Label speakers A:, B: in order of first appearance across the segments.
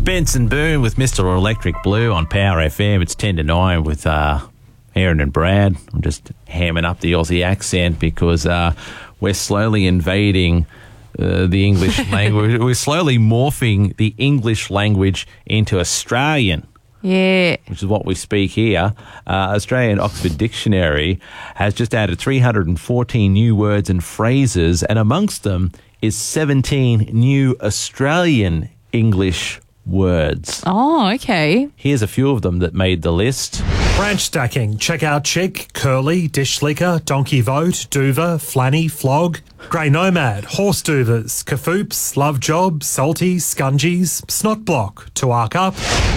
A: Benson Boone with Mr. Electric Blue on Power FM. It's 10 to 9 with Aaron and Brad. I'm just hamming up the Aussie accent because we're slowly invading the English language. We're slowly morphing the English language into Australian.
B: Yeah.
A: Which is what we speak here. Australian Oxford Dictionary has just added 314 new words and phrases, and amongst them is 17 new Australian English words.
B: Oh, okay.
A: Here's a few of them that made the list.
C: Branch stacking, check out chick, curly, dish slicker, donkey vote, duver, flanny, flog, grey nomad, horse duvers, kafoops, love job, salty, scungies, snot block, to arc up.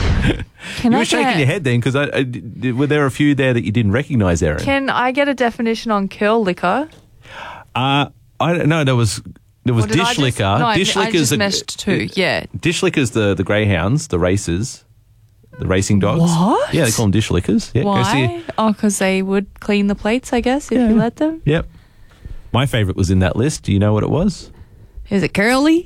B: Can
A: You
B: I
A: were shaking your head then because were there a few there that you didn't recognise, Erin?
B: Can I get a definition on curl liquor?
A: I don't know. There was dish liquor.
B: No,
A: Dish
B: I
A: liquor's
B: just meshed two. Yeah.
A: Dish liquor's the greyhounds, the racers, the racing dogs.
B: What?
A: Yeah, they call them dish liquors. Yeah, go see
B: Why? Oh, because they would clean the plates, I guess, if you let them.
A: Yep. My favourite was in that list. Do you know what it was?
B: Is it curly?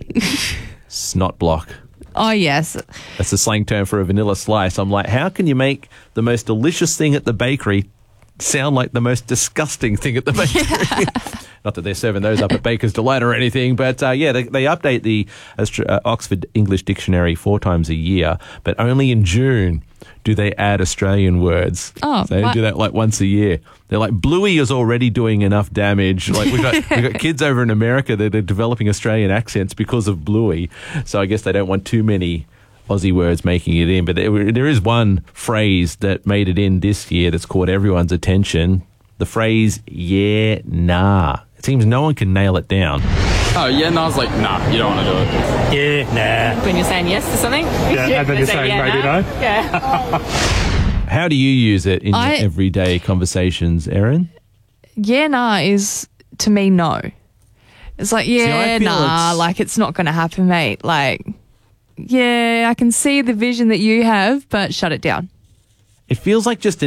A: Snot block.
B: Oh, yes.
A: That's the slang term for a vanilla slice. I'm like, how can you make the most delicious thing at the bakery sound like the most disgusting thing at the bakery? Not that they're serving those up at Baker's Delight or anything, but they update the Oxford English Dictionary 4 times a year, but only in June do they add Australian words.
B: Oh,
A: so they do that like once a year. They're like, Bluey is already doing enough damage. Like we've got kids over in America that are developing Australian accents because of Bluey. So I guess they don't want too many Aussie words making it in. But there is one phrase that made it in this year that's caught everyone's attention. The phrase, yeah, nah. It seems no one can nail it down.
D: Oh, yeah, nah. I was like, nah, you don't want to do it.
C: Yeah, nah.
D: When you're saying yes to something?
C: Yeah, and then you're saying maybe no.
D: Yeah.
A: How do you use it in your everyday conversations, Erin?
B: Yeah, nah is, to me, no. It's like, yeah, nah, like it's not going to happen, mate. Like, yeah, I can see the vision that you have, but shut it down.
A: It feels like just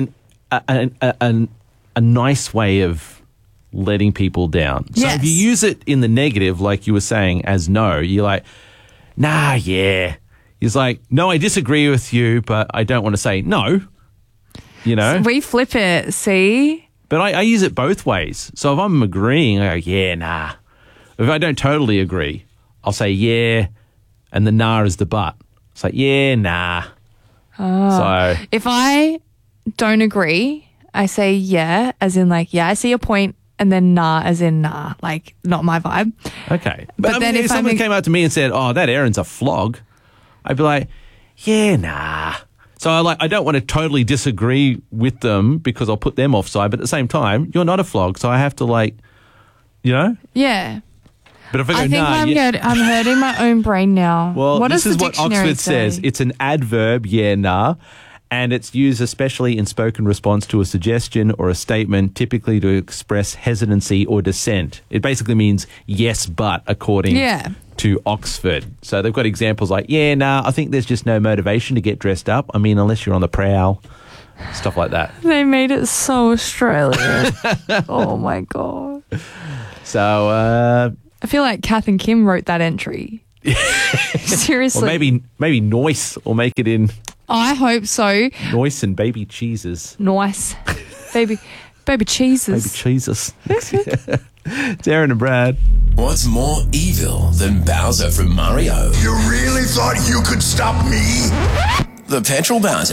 A: a nice way of letting people down. So
B: Yes.
A: if you use it in the negative, like you were saying, as no, you're like, nah, yeah. He's like, no, I disagree with you, but I don't want to say no. You know?
B: We flip it, see?
A: But I use it both ways. So if I'm agreeing, I go, yeah, nah. If I don't totally agree, I'll say yeah, and the nah is the but. It's like, yeah, nah. So
B: If I don't agree, I say yeah, as in like, yeah, I see your point, and then nah, as in nah, like not my vibe.
A: okay.
B: But
A: I
B: then
A: mean, if
B: if
A: someone
B: I'm-
A: came up to me and said, oh, that Aaron's a flog, I'd be like, yeah, nah. So I don't want to totally disagree with them because I'll put them offside, but at the same time, you're not a flog, so I have to like, you know?
B: Yeah.
A: But if I go,
B: I think
A: nah,
B: I'm
A: yeah.
B: good. I'm hurting my own brain now.
A: Well,
B: what
A: this
B: does
A: is
B: the
A: what
B: dictionary
A: Oxford says.
B: say?
A: It's an adverb, yeah, nah, and it's used especially in spoken response to a suggestion or a statement, typically to express hesitancy or dissent. It basically means yes, but, according to Oxford. So they've got examples like, yeah, nah, I think there's just no motivation to get dressed up. I mean, unless you're on the prowl, stuff like that.
B: They made it so Australian. Oh, my God.
A: So,
B: I feel like Kath and Kim wrote that entry. Seriously.
A: or maybe Noise will make it in
B: I hope so.
A: Noise and baby cheeses.
B: Nice. Baby cheeses.
A: Baby cheeses. It's Aaron and Brad.
E: What's more evil than Bowser from Mario?
F: You really thought you could stop me?
E: The petrol Bowser.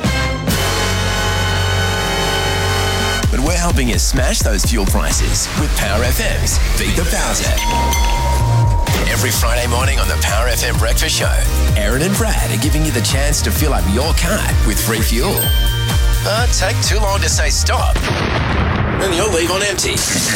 E: But we're helping you smash those fuel prices with Power FM's Beat the Bowser. Every Friday morning on the Power FM Breakfast Show, Aaron and Brad are giving you the chance to fill up your card with free fuel. But take too long to say stop, and you'll leave on empty.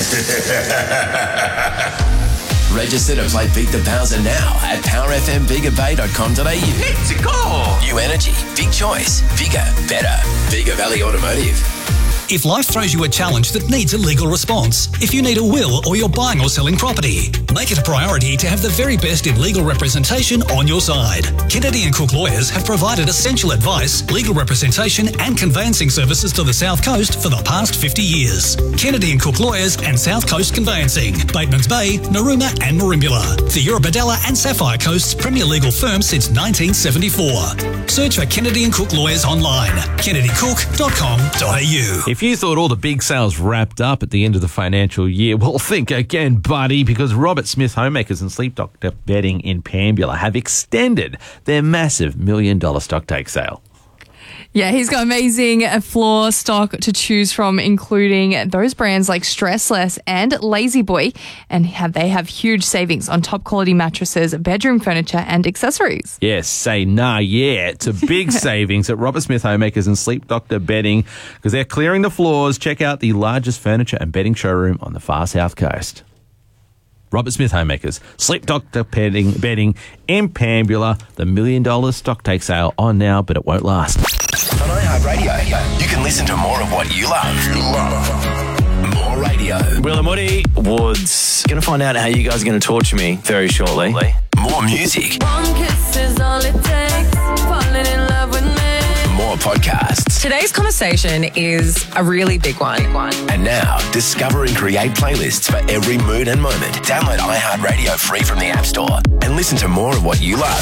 E: Register to play Beat the Bowser now at powerfmbiggerbay.com.au.
F: It's a goal!
E: New energy, big choice, bigger, better. Bigger Valley Automotive.
G: If life throws you a challenge that needs a legal response, if you need a will or you're buying or selling property, make it a priority to have the very best in legal representation on your side. Kennedy & Cook Lawyers have provided essential advice, legal representation and conveyancing services to the South Coast for the past 50 years. Kennedy & Cook Lawyers and South Coast Conveyancing, Batemans Bay, Narooma and Merimbula. The Eurobodalla and Sapphire Coast's premier legal firm since 1974. Search for Kennedy & Cook Lawyers online, kennedycook.com.au.
A: If you thought all the big sales wrapped up at the end of the financial year, well, think again, buddy, because Robert Smith Homemakers and Sleep Doctor Bedding in Pambula have extended their massive $1 million stock take sale.
B: Yeah, he's got amazing floor stock to choose from, including those brands like Stressless and Lazy Boy, and they have huge savings on top quality mattresses, bedroom furniture and accessories.
A: Yes, say nah, yeah. It's a big savings at Robert Smith Homemakers and Sleep Doctor Bedding because they're clearing the floors. Check out the largest furniture and bedding showroom on the far south coast. Robert Smith Homemakers, Sleep Doctor Bedding in Pambula. The $1 million stock take sale on now, but it won't last.
E: On iHeartRadio, you can listen to more of what you love. More radio.
H: Will and Woody Woods. Going to find out how you guys are going to torture me very shortly.
E: More music.
I: One kiss is all it takes. Falling in love with me.
E: More podcasts.
J: Today's conversation is a really big one.
E: And now, discover and create playlists for every mood and moment. Download iHeartRadio free from the App Store and listen to more of what you love.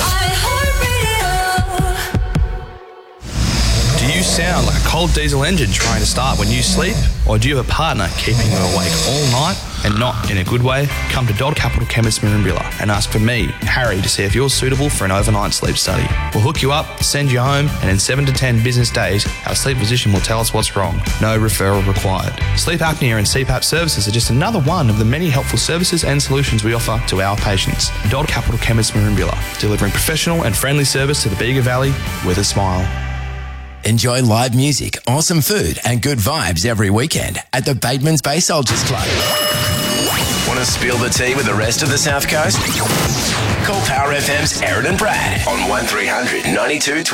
K: Do you sound like a cold diesel engine trying to start when you sleep? Or do you have a partner keeping you awake all night and not in a good way? Come to Dodd Capital Chemist Merimbula and ask for me, Harry, to see if you're suitable for an overnight sleep study. We'll hook you up, send you home, and in 7 to 10 business days, our sleep physician will tell us what's wrong. No referral required. Sleep apnea and CPAP services are just another one of the many helpful services and solutions we offer to our patients. Dodd Capital Chemist Merimbula, delivering professional and friendly service to the Bega Valley with a smile.
E: Enjoy live music, awesome food, and good vibes every weekend at the Batemans Bay Soldiers Club. Want to spill the tea with the rest of the South Coast? Call Power FM's Aaron and Brad on 1300 92